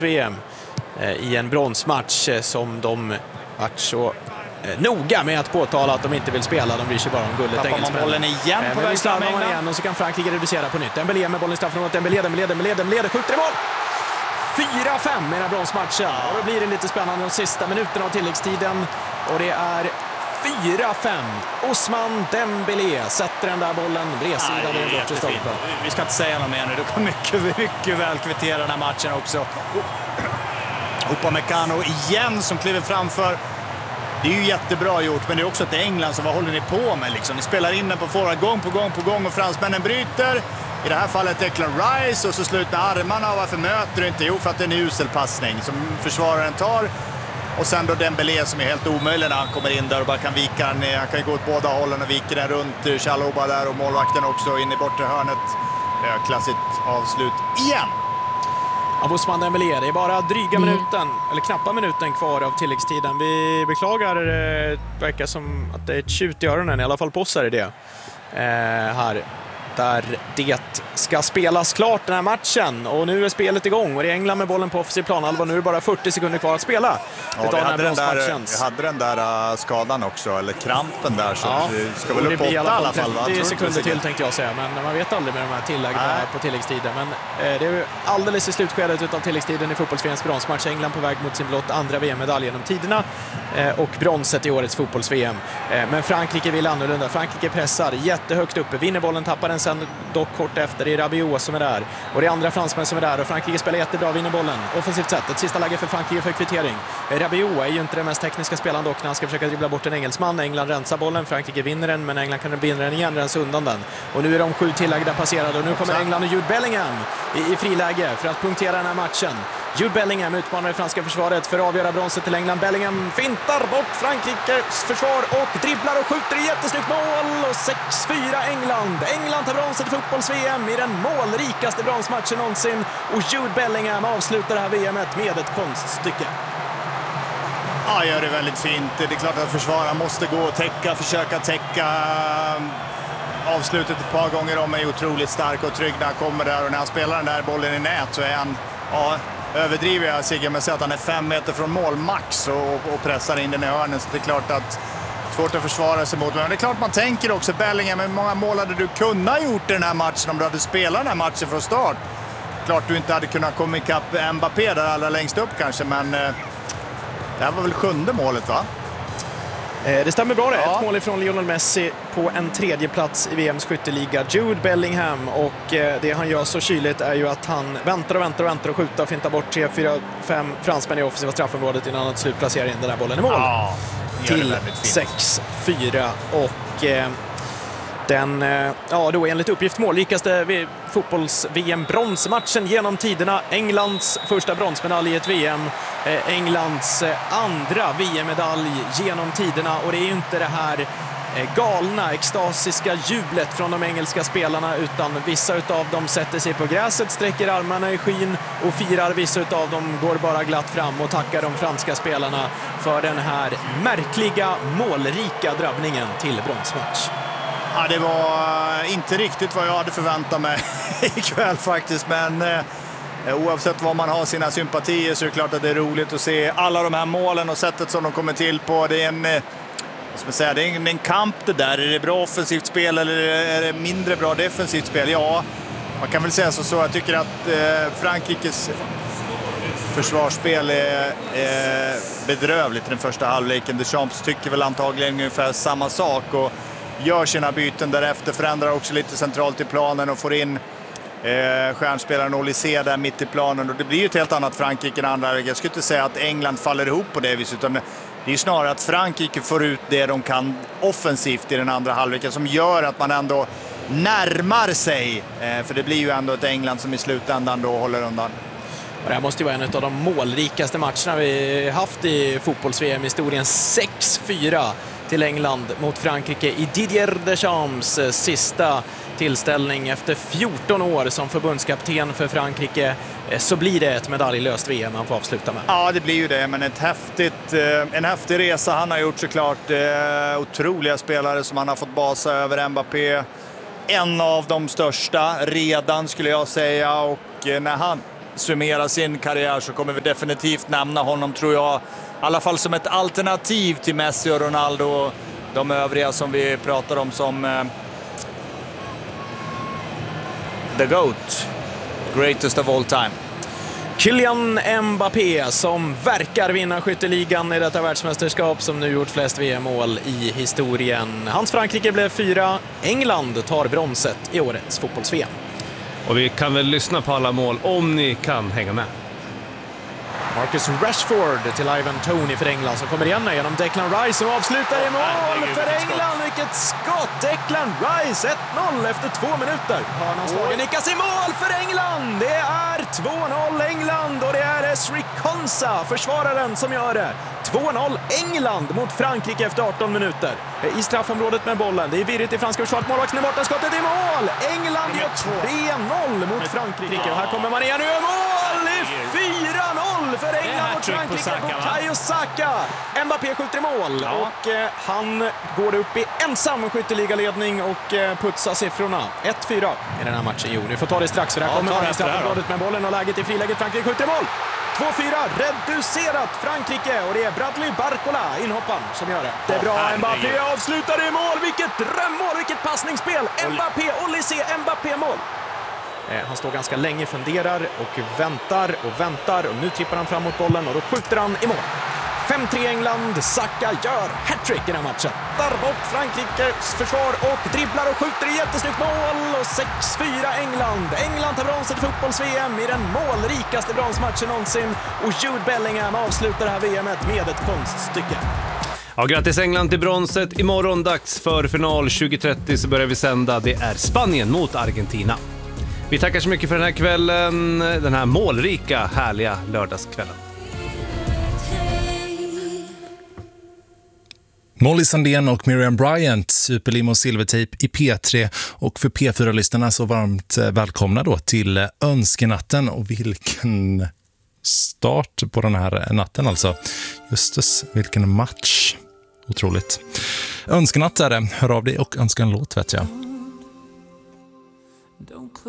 VM i en bronsmatch som de varit så noga med att påtala att de inte vill spela. De bryr sig bara om guldet. Tappar man bollen igen på väg fram igen och så kan Frankrike reducera på nytt. Dembélé med bollen i straffområdet. Dembélé skjuter i mål. 4-5 i den här bronsmatchen. Och då blir det lite spännande de sista minuterna av tilläggstiden. Och det är 4-5. Ousmane Dembélé sätter den där bollen bredsidan i den bortre stolpen. Vi ska inte säga något mer nu. Du kan mycket väl kvittera den här matchen också. Upamecano igen som kliver framför. Det är ju jättebra gjort, men det är också ett England som vad håller ni på med liksom? Ni spelar in den på forward gång på gång och fransmännen bryter. I det här fallet Declan Rice och så slutar armarna. Varför möter du inte? Jo, för att det är en usel passning som försvararen tar. Och sen då Dembélé som är helt omöjlig när han kommer in där och bara kan vika den ner. Han kan ju gå åt båda hållen och vika den runt Chalobah där och målvakten också in i bortre hörnet. Klassiskt avslut igen. Av Ousmane Dembélé. Det är bara dryga minuten, eller knappa minuten kvar av tilläggstiden. Vi beklagar, det verkar som att det är ett tjut i öronen, i alla fall på oss är det här. Där det ska spelas klart den här matchen. Och nu är spelet igång och det är England med bollen på offensiv planhalva. Nu är det bara 40 sekunder kvar att spela. Ja, vi hade den där skadan också, eller krampen där. Så det ska väl upp på 8 i alla fall. 30 sekunder till tänkte jag säga. Men man vet aldrig med de här tilläggen på tilläggstiden. Men det är alldeles i slutskedet av tilläggstiden i fotbolls-VMs bronsmatch. England på väg mot sin blott andra VM-medalj genom tiderna. Och bronset i årets fotbolls-VM. Men Frankrike vill annorlunda. Frankrike pressar jättehögt uppe. Vinner bollen, tappar den sen dock kort efter. Det är Rabiot som är där. Och det är andra fransmän som är där. Och Frankrike spelar jättebra, vinner bollen. Offensivt sett. Ett sista läge för Frankrike för kvittering. Rabiot är ju inte den mest tekniska spelaren dock när han ska försöka dribbla bort en engelsman. England rensar bollen. Frankrike vinner den, men England kan vinna den igen, rensa undan den. Och nu är de 7 tillägda passerade. Och nu kommer England och Jude Bellingham i friläge för att punktera den här matchen. Jude Bellingham utmanar det franska försvaret för att avgöra bronset till England. Bellingham fintar bort Frankrikes försvar och dribblar och skjuter i jättesnyggt mål. Och 6-4 England. England tar bronset i fotbolls-VM i den målrikaste bronsmatchen någonsin. Och Jude Bellingham avslutar det här VMet med ett konststycke. Ja, gör det väldigt fint. Det är klart att försvararen måste gå och försöka täcka. Avslutet ett par gånger om är otroligt stark och trygg när han kommer där. Och när han spelar den där bollen i nät så är han... Ja, överdriver jag Sigge med att säga att han är 5 meter från mål max och pressar in den i hörnen. Så det är klart att svårt att försvara sig mot. Men det är klart man tänker också Bellingham, hur många mål hade du kunnat gjort i den här matchen om du hade spelat den här matchen från start? Klart du inte hade kunnat komma ikapp Mbappé där allra längst upp kanske, men det här var väl 7:e målet, va? Det stämmer bra det. Ett mål ifrån Lionel Messi på en 3:e plats i VMs skytteliga. Jude Bellingham, och det han gör så kyligt är ju att han väntar och skjuter och fintar bort 3-4-5 fransmän i offensiva straffområdet innan han slutplacerar in den här bollen i mål. Till 6-4 och den, då enligt uppgift målrikaste fotbolls-VM-bronsmatchen genom tiderna. Englands första bronsmedalj i ett VM. Englands andra VM-medalj genom tiderna. Och det är ju inte det här galna, extasiska jublet från de engelska spelarna, utan vissa utav dem sätter sig på gräset, sträcker armarna i skyn och firar. Vissa utav dem går bara glatt fram och tackar de franska spelarna för den här märkliga, målrika drabbningen till bronsmatch. Ja, det var inte riktigt vad jag hade förväntat mig ikväll faktiskt, men oavsett vad man har sina sympatier så är det klart att det är roligt att se alla de här målen och sättet som de kommer till på. Det är en kamp det där. Är det bra offensivt spel eller är det mindre bra defensivt spel? Ja, man kan väl säga så. Jag tycker att Frankrikes försvarsspel är bedrövligt i den första halvleken. Deschamps tycker väl antagligen ungefär samma sak och gör sina byten därefter, förändrar också lite centralt i planen och får in stjärnspelaren Olysée där mitt i planen. Och det blir ju ett helt annat Frankrike än andra. Jag skulle inte säga att England faller ihop på det viset, utan det är snarare att Frankrike får ut det de kan offensivt i den andra halvleken som gör att man ändå närmar sig. För det blir ju ändå ett England som i slutändan då håller undan. Det här måste ju vara en av de målrikaste matcherna vi haft i fotbolls-VM-historien. 6-4 till England mot Frankrike i Didier Deschamps sista tillställning efter 14 år som förbundskapten för Frankrike. Så blir det ett medaljlöst VM han får avsluta med. Ja, det blir ju det, men en häftig resa han har gjort såklart. Otroliga spelare som han har fått basa över. Mbappé, en av de största redan skulle jag säga, och när han summera sin karriär så kommer vi definitivt nämna honom, tror jag. I alla fall som ett alternativ till Messi och Ronaldo och de övriga som vi pratar om som the GOAT. Greatest of all time. Kylian Mbappé som verkar vinna skytteligan i detta världsmästerskap, som nu gjort flest VM-mål i historien. Hans Frankrike blev 4. England tar bronset i årets fotbolls-VM. Och vi kan väl lyssna på alla mål om ni kan hänga med. Marcus Rashford till Ivan Toney för England som kommer igen genom Declan Rice som avslutar i mål för England. Vilket skott! Declan Rice 1-0 efter 2 minuter. Hörnanslagen nickas i mål för England. Det är 2-0 England och det är Esri Konsa, försvararen, som gör det. 2-0 England mot Frankrike efter 18 minuter. I straffområdet med bollen. Det är virrigt i franska försvaret. Målvakten är borta, skottet i mål. England gör 3-0 mot Frankrike. Och här kommer man igen nu i mål. 4-0 för England mot Frankrike. Bukayo Saka. Mbappé skjuter i mål. Och han går upp i ensam skytteligaledning och putsar siffrorna. 1-4 i den här matchen. Jo, ni får ta det strax, för här kommer man i straffområdet med bollen och läget i friläget. Frankrike skjuter i mål. 2-4, reducerat Frankrike, och det är Bradley Barcola, inhopparen, som gör det. Det är bra, Mbappé avslutar i mål, vilket drömmål, vilket passningsspel. Mbappé, Olysée, Mbappé-mål. Han står ganska länge, funderar och väntar och nu trippar han fram mot bollen och då skjuter han i mål. 5-3 England, Saka gör hattrick i den här matchen. Där bort Frankrikes försvar och dribblar och skjuter i jättesnyggt mål. Och 6-4 England. England tar bronset i fotbolls-VM i den målrikaste bronsmatchen någonsin. Och Jude Bellingham avslutar det här VMet med ett konststycke. Ja, grattis England till bronset. Imorgon dags för final 2030 så börjar vi sända. Det är Spanien mot Argentina. Vi tackar så mycket för den här kvällen. Den här målrika, härliga lördagskvällen. Molly Sandén och Miriam Bryant, Superlimo Silvertape i P3, och för P4-lyssnarna så varmt välkomna då till Önskenatten. Och vilken start på den här natten alltså. Justus, vilken match. Otroligt. Önskenatt är det. Hör av dig och önska en låt, vet jag.